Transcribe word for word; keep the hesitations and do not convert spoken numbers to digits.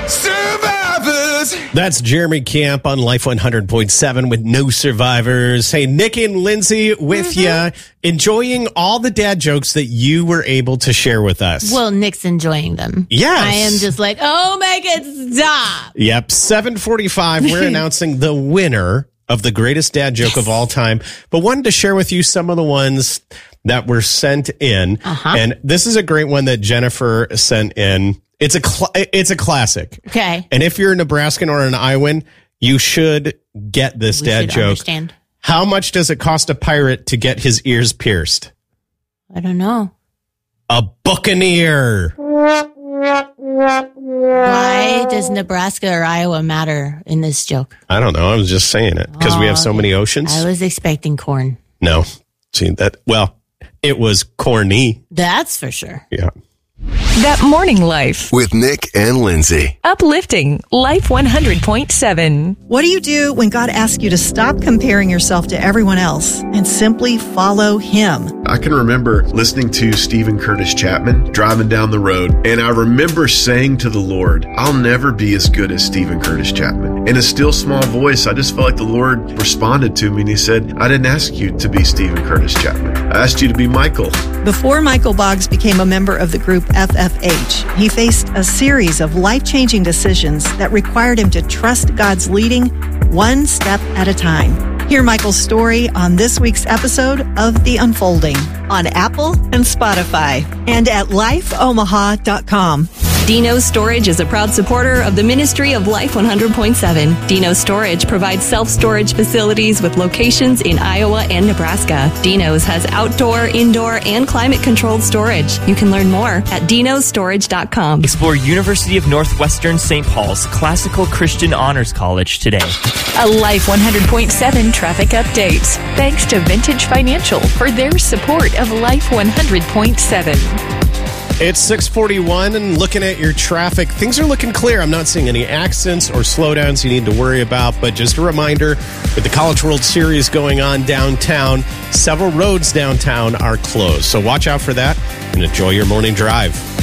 Survivors. That's Jeremy Camp on Life one hundred point seven with No Survivors. Hey, Nick and Lindsay with mm-hmm. you, enjoying all the dad jokes that you were able to share with us. Well, Nick's enjoying them. Yes. I am just like, oh, make it stop. Yep. seven forty-five, we're announcing the winner of the greatest dad joke yes. of all time, but wanted to share with you some of the ones that were sent in. Uh-huh. And this is a great one that Jennifer sent in. It's a cl- it's a classic. Okay. And if you're a Nebraskan or an Iowan, you should get this we dad joke. Understand. How much does it cost a pirate to get his ears pierced? I don't know. A buccaneer. Why does Nebraska or Iowa matter in this joke? I don't know. I was just saying it because oh, we have so many oceans. I was expecting corn. No. See that? Well, it was corny. That's for sure. Yeah. That Morning Life with Nick and Lindsay. Uplifting Life one hundred point seven. What do you do when God asks you to stop comparing yourself to everyone else and simply follow Him? I can remember listening to Stephen Curtis Chapman driving down the road, and I remember saying to the Lord, I'll never be as good as Stephen Curtis Chapman. In a still small voice, I just felt like the Lord responded to me, and He said, I didn't ask you to be Stephen Curtis Chapman. I asked you to be Michael. Before Michael Boggs became a member of the group F F H, he faced a series of life-changing decisions that required him to trust God's leading one step at a time. Hear Michael's story on this week's episode of The Unfolding on Apple and Spotify and at life omaha dot com. Dino Storage is a proud supporter of the Ministry of Life one hundred point seven. Dino Storage provides self-storage facilities with locations in Iowa and Nebraska. Dino's has outdoor, indoor, and climate-controlled storage. You can learn more at dino storage dot com. Explore University of Northwestern Saint Paul's Classical Christian Honors College today. A Life one hundred point seven traffic update. Thanks to Vintage Financial for their support of Life one hundred point seven. It's six forty-one, and looking at your traffic, things are looking clear. I'm not seeing any accidents or slowdowns you need to worry about, but just a reminder, with the College World Series going on downtown, several roads downtown are closed. So watch out for that and enjoy your morning drive.